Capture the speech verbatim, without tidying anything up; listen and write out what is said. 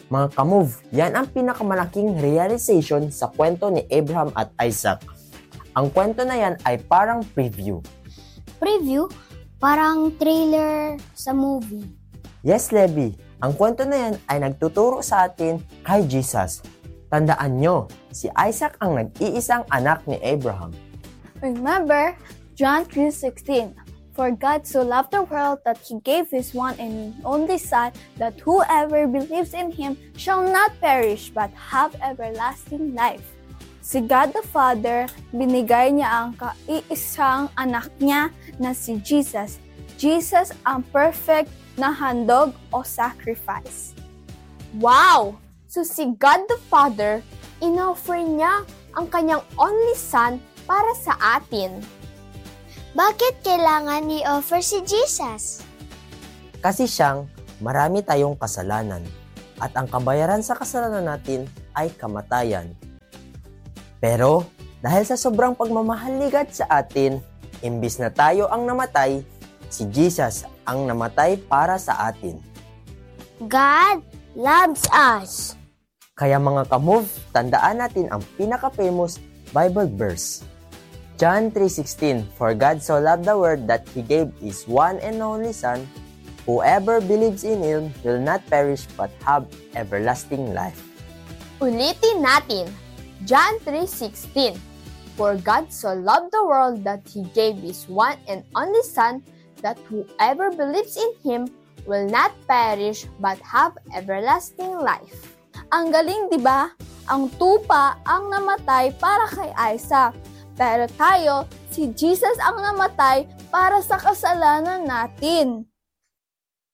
Mga kamove, yan ang pinakamalaking realization sa kwento ni Abraham at Isaac. Ang kwento na yan ay parang preview. Preview? Parang trailer sa movie. Yes, Levi. Ang kwento na yan ay nagtuturo sa atin kay Jesus. Tandaan nyo, si Isaac ang nag-iisang anak ni Abraham. Remember, John three sixteen. For God so loved the world that He gave His one and only Son, that whoever believes in Him shall not perish but have everlasting life. Si God the Father, binigay niya ang kaiisang anak niya na si Jesus. Jesus ang perfect na handog o sacrifice. Wow! So si God the Father, inoffer niya ang kanyang only Son para sa atin. Bakit kailangan i-offer si Jesus? Kasi siyang marami tayong kasalanan at ang kabayaran sa kasalanan natin ay kamatayan. Pero dahil sa sobrang pagmamahal ni God sa atin, imbis na tayo ang namatay, si Jesus ang namatay para sa atin. God loves us. Kaya mga kamove, tandaan natin ang pinaka-famous Bible verse. John three sixteen, For God so loved the world that He gave His one and only Son, whoever believes in Him will not perish but have everlasting life. Ulitin natin, John three sixteen. For God so loved the world that He gave His one and only Son, that whoever believes in Him will not perish but have everlasting life. Ang galing, di ba? Ang tupa ang namatay para kay Isaac. Pero tayo, si Jesus ang namatay para sa kasalanan natin.